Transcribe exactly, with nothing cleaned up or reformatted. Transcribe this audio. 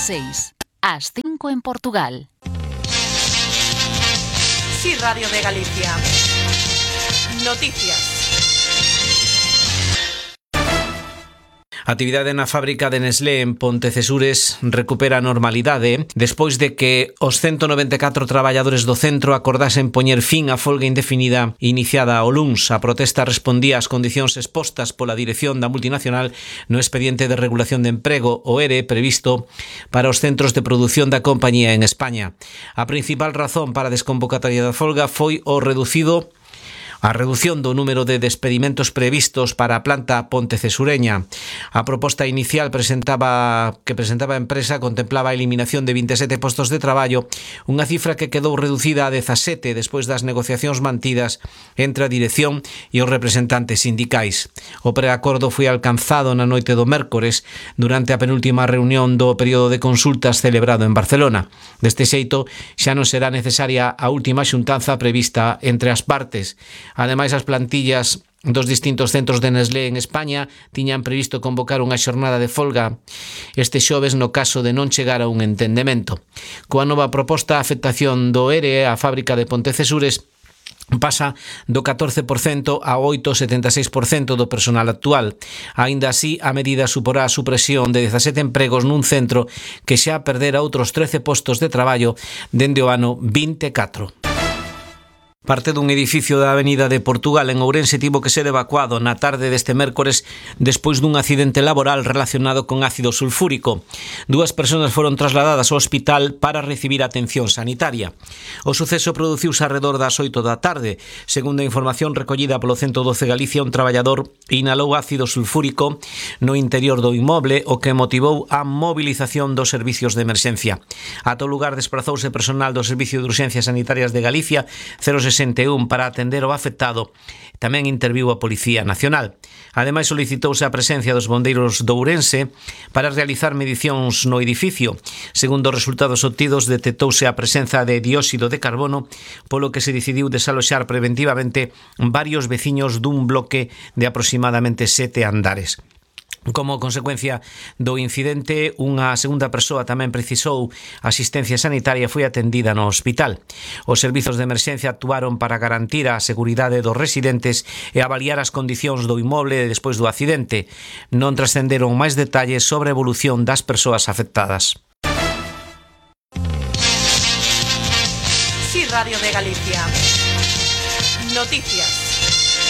seis, ás cinco en Portugal. Sí, Radio de Galicia. Noticias. A actividade na fábrica de Nestlé en Pontecesures recupera a normalidade despois de que os ciento noventa e catro traballadores do centro acordasen poñer fin á folga indefinida iniciada o luns. A protesta respondía ás condicións expostas pola dirección da multinacional no expediente de regulación de emprego, o E R E, previsto para os centros de produción da compañía en España. A principal razón para a desconvocatoria da folga foi o reducido A redución do número de despedimentos previstos para a planta pontecesureña. A proposta inicial presentaba que presentaba a empresa contemplaba a eliminación de vinte e sete postos de traballo, unha cifra que quedou reducida a dezasete despois das negociacións mantidas entre a dirección e os representantes sindicais. O preacordo foi alcanzado na noite do mércores durante a penúltima reunión do período de consultas celebrado en Barcelona. Deste xeito, xa non será necesaria a última xuntanza prevista entre as partes. Ademais, as plantillas dos distintos centros de Nestlé en España tiñan previsto convocar unha xornada de folga este xoves no caso de non chegar a un entendemento. Coa nova proposta, a afectación do E R E á fábrica de Pontecesures pasa do catorce por cento a oito vírgula setenta e seis por cento do personal actual. Aínda así, a medida suporá a supresión de dezasete empregos nun centro que xa perdera outros trece postos de traballo dende o ano vinte e catro. Parte dun edificio da Avenida de Portugal en Ourense tivo que ser evacuado na tarde deste mércores despois dun accidente laboral relacionado con ácido sulfúrico. Dúas persoas foron trasladadas ao hospital para recibir atención sanitaria. O suceso produciuse arredor das oito da tarde. Segundo a información recollida polo ciento doce Galicia, un traballador inhalou ácido sulfúrico no interior do inmoble, o que motivou a movilización dos servicios de emerxencia. Ata o lugar desprazouse personal do Servicio de Urxencias Sanitarias de Galicia cero sesenta e un para atender o afectado. Tamén interviu a Policía Nacional. Ademais, solicitouse a presencia dos bombeiros de Ourense para realizar medicións no edificio. Segundo os resultados obtidos, detectouse a presenza de dióxido de carbono, polo que se decidiu desaloxar preventivamente varios veciños dun bloque de aproximadamente sete andares. Como consecuencia do incidente, unha segunda persoa tamén precisou asistencia sanitaria e foi atendida no hospital. Os servizos de emerxencia actuaron para garantir a seguridade dos residentes e avaliar as condicións do inmoble despois do accidente. Non trascenderon máis detalles sobre a evolución das persoas afectadas. Sí, Radio de Galicia. Noticias.